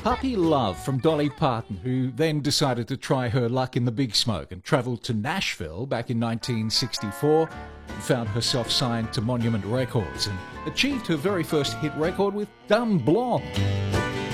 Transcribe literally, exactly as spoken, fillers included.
Puppy Love from Dolly Parton, who then decided to try her luck in the big smoke and travelled to Nashville back in nineteen sixty-four and found herself signed to Monument Records and achieved her very first hit record with Dumb Blonde.